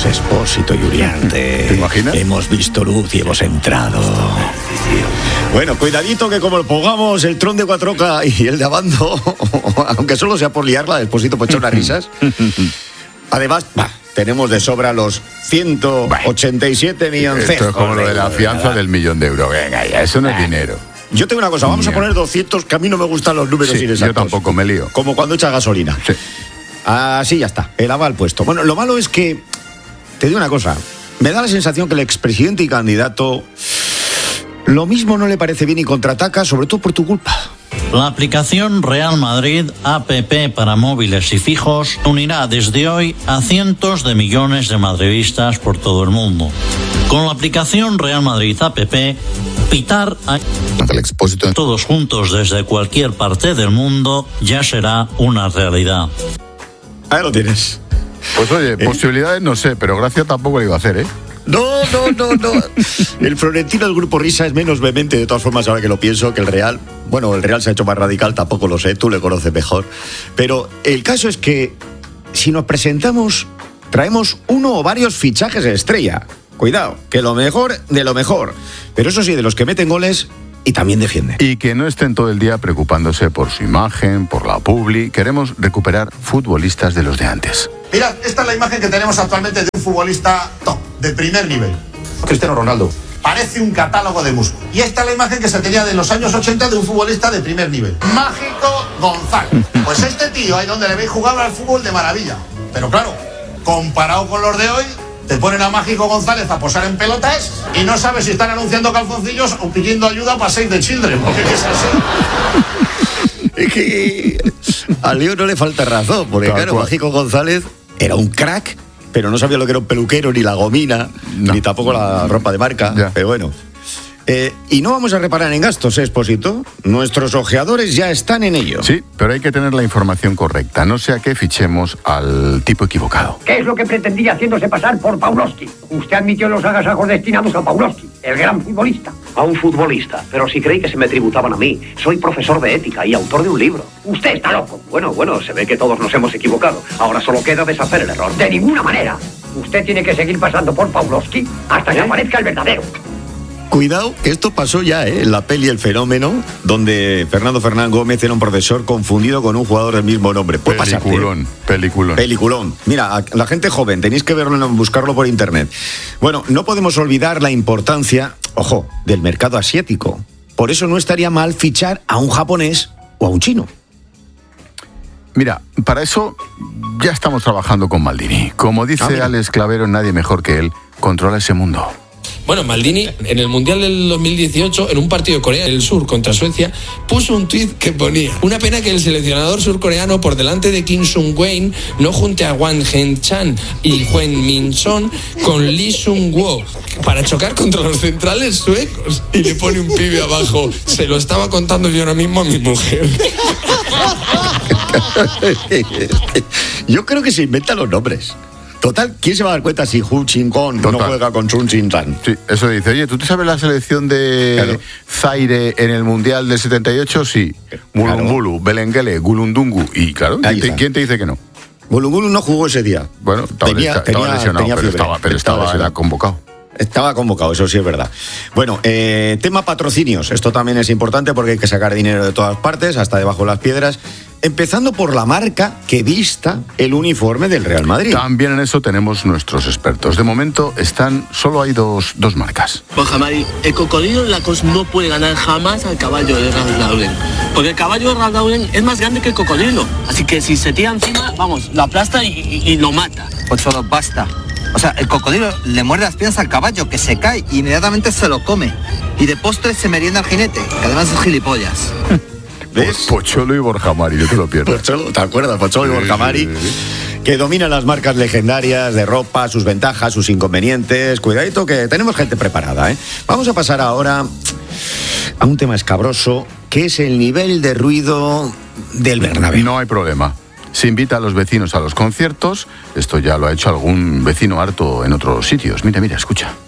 Expósito y Uriarte. ¿Te imaginas? Hemos visto luz y hemos entrado. Bueno, cuidadito que como pongamos el tron de Cuatroca y el de Abando, aunque solo sea por liarla, el Expósito puede echar unas risas. Además, tenemos de sobra los 187 millones. Esto es como lo de la fianza del 1.000.000 de euros. Venga, ya, eso no es dinero. Yo tengo una cosa, vamos a poner 200, que a mí no me gustan los números inexactos. Yo tampoco me lío. Como cuando echas gasolina. Sí. Así ya está, el aval puesto. Bueno, lo malo es que, te digo una cosa, me da la sensación que el expresidente y candidato lo mismo no le parece bien y contraataca, sobre todo por tu culpa. La aplicación Real Madrid app para móviles y fijos unirá desde hoy a cientos de millones de madridistas por todo el mundo. Con la aplicación Real Madrid app, pitar a El Expósito. todos juntos desde cualquier parte del mundo ya será una realidad. Ahí lo tienes. Pues oye, posibilidades no sé, pero gracia tampoco le iba a hacer, ¿eh? No. El Florentino del Grupo Risa es menos vehemente, de todas formas, ahora que lo pienso, que el Real. Bueno, el Real se ha hecho más radical, tampoco lo sé, tú le conoces mejor. Pero el caso es que si nos presentamos, traemos uno o varios fichajes estrella. Cuidado, que lo mejor de lo mejor. Pero eso sí, de los que meten goles y también defienden. Y que no estén todo el día preocupándose por su imagen, por la publi. Queremos recuperar futbolistas de los de antes. Mirad, esta es la imagen que tenemos actualmente de un futbolista top, de primer nivel. Cristiano Ronaldo. Parece un catálogo de músculo. Y esta es la imagen que se tenía de los años 80 de un futbolista de primer nivel. Mágico González. Pues este tío, ahí donde le veis jugar al fútbol de maravilla. Pero claro, comparado con los de hoy, te ponen a Mágico González a posar en pelotas y no sabes si están anunciando calzoncillos o pidiendo ayuda para Save the Children, porque es así. Es que a Leo no le falta razón, porque claro, Mágico González era un crack, pero no sabía lo que era un peluquero, ni la gomina, ni tampoco la ropa de marca. Ya. Pero bueno. Y no vamos a reparar en gastos, Expósito. Nuestros ojeadores ya están en ello. Sí, pero hay que tener la información correcta, no sea que fichemos al tipo equivocado. ¿Qué es lo que pretendía haciéndose pasar por Pawlowski? Usted admitió los agasajos destinados a Pawlowski, el gran futbolista. A un futbolista, pero si creí que se me tributaban a mí. Soy profesor de ética y autor de un libro. Usted está loco. Bueno, se ve que todos nos hemos equivocado. Ahora solo queda deshacer el error. De ninguna manera. Usted tiene que seguir pasando por Pawlowski hasta que aparezca el verdadero. Cuidado, que esto pasó ya, en la peli El Fenómeno, donde Fernando Fernán Gómez era un profesor confundido con un jugador del mismo nombre. Puede Peliculón. Mira, la gente joven, tenéis que verlo, buscarlo por internet. Bueno, no podemos olvidar la importancia, ojo, del mercado asiático. Por eso no estaría mal fichar a un japonés o a un chino. Mira, para eso ya estamos trabajando con Maldini. Como dice Alex Clavero, nadie mejor que él controla ese mundo. Bueno, Maldini, en el Mundial del 2018, en un partido de Corea del Sur contra Suecia, puso un tuit que ponía: una pena que el seleccionador surcoreano, por delante de Kim Sung-won, no junte a Wang Heng-chan y Hwang Min-son con Lee Sung-woo para chocar contra los centrales suecos. Y le pone un pibe abajo: se lo estaba contando yo ahora mismo a mi mujer. Yo creo que se inventan los nombres. Total, ¿quién se va a dar cuenta si Hu Chin-kong no juega con Chun Chin-tan? Sí, eso dice. Oye, ¿tú te sabes la selección de Zaire en el Mundial del 78? Sí. Mulumbulu, Belengele, Gulundungu. Y claro, ¿quién te dice que no? Gulundungu no jugó ese día. Bueno, estaba lesionado, pero estaba convocado. Estaba convocado, eso sí es verdad. Bueno, tema patrocinios. Esto también es importante porque hay que sacar dinero de todas partes, hasta debajo de las piedras. Empezando por la marca que vista el uniforme del Real Madrid. También en eso tenemos nuestros expertos. De momento solo hay dos marcas. Pues Jamari, el cocodrilo Lacoste no puede ganar jamás al caballo de Ralph Lauren. Porque el caballo de Ralph Lauren es más grande que el cocodrilo. Así que si se tira encima, vamos, lo aplasta y lo mata. Pues solo basta. O sea, el cocodrilo le muerde las piernas al caballo, que se cae y inmediatamente se lo come. Y de postre se merienda al jinete, que además es gilipollas. ¿Ves? Pocholo y Borja Mari, no te lo pierdas. Pocholo, ¿te acuerdas? Pocholo y Borja Mari, que dominan las marcas legendarias de ropa, sus ventajas, sus inconvenientes. Cuidadito que tenemos gente preparada, ¿eh? Vamos a pasar ahora a un tema escabroso, que es el nivel de ruido del Bernabéu. No hay problema. Se invita a los vecinos a los conciertos. Esto ya lo ha hecho algún vecino harto en otros sitios. Mira, escucha.